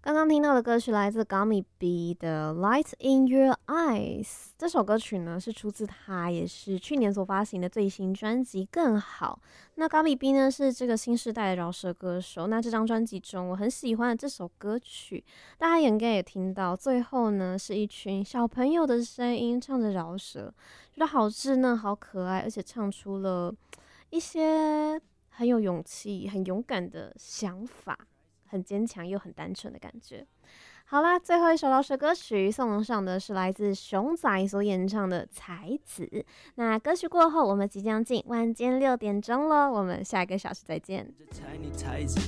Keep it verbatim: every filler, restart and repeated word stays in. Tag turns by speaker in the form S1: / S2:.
S1: 刚刚听到的歌曲来自 Gummy B 的《Light in Your Eyes》。这首歌曲呢是出自他也是去年所发行的最新专辑《更好》。那 Gummy B 呢是这个新时代的饶舌歌手。那这张专辑中我很喜欢的这首歌曲，大家应该也听到，最后呢是一群小朋友的声音唱着饶舌，觉得好稚嫩、好可爱，而且唱出了一些很有勇气、很勇敢的想法。很坚强又很单纯的感觉。好啦，最后一首饶舌歌曲送上的是来自熊仔所演唱的《才子》。那歌曲过后，我们即将进晚间六点钟咯，我们下一个小时再见。